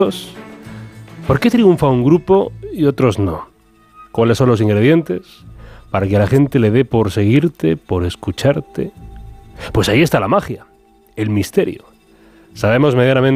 ¿Por qué triunfa un grupo y otros no? ¿Cuáles son los ingredientes para que a la gente le dé por seguirte, por escucharte? Pues ahí está la magia, el misterio. Sabemos medianamente